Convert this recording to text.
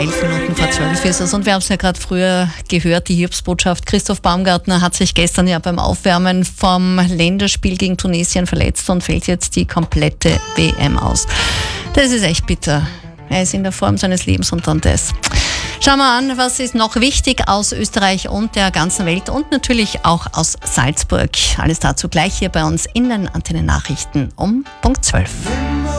11 ist es und wir haben es ja gerade früher gehört, die Hiobsbotschaft. Christoph Baumgartner hat sich gestern ja beim Aufwärmen vom Länderspiel gegen Tunesien verletzt und fällt jetzt die komplette WM aus. Das ist echt bitter. Er ist in der Form seines Lebens und dann das. Schauen wir an, was ist noch wichtig aus Österreich und der ganzen Welt und natürlich auch aus Salzburg. Alles dazu gleich hier bei uns in den Antenne Nachrichten um Punkt 12.